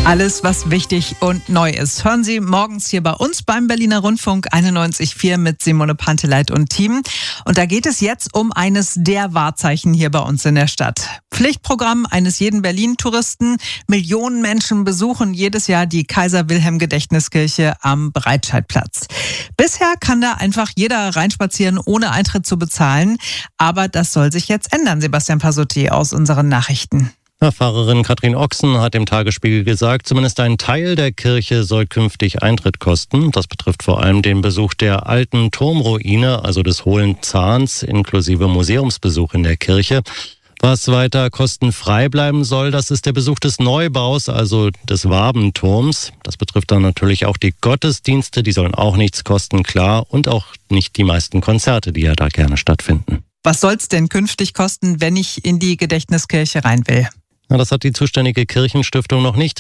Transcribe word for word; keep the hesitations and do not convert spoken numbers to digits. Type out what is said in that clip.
Alles, was wichtig und neu ist, hören Sie morgens hier bei uns beim Berliner Rundfunk einundneunzig Komma vier mit Simone Panteleit und Team. Und da geht es jetzt um eines der Wahrzeichen hier bei uns in der Stadt. Pflichtprogramm eines jeden Berlin-Touristen. Millionen Menschen besuchen jedes Jahr die Kaiser-Wilhelm-Gedächtniskirche am Breitscheidplatz. Bisher kann da einfach jeder reinspazieren, ohne Eintritt zu bezahlen. Aber das soll sich jetzt ändern, Sebastian Pasotti aus unseren Nachrichten. Pfarrerin Katrin Ochsen hat dem Tagesspiegel gesagt, zumindest ein Teil der Kirche soll künftig Eintritt kosten. Das betrifft vor allem den Besuch der alten Turmruine, also des Hohlen Zahns, inklusive Museumsbesuch in der Kirche. Was weiter kostenfrei bleiben soll, das ist der Besuch des Neubaus, also des Wabenturms. Das betrifft dann natürlich auch die Gottesdienste, die sollen auch nichts kosten, klar, und auch nicht die meisten Konzerte, die ja da gerne stattfinden. Was soll's denn künftig kosten, wenn ich in die Gedächtniskirche rein will? Na, das hat die zuständige Kirchenstiftung noch nicht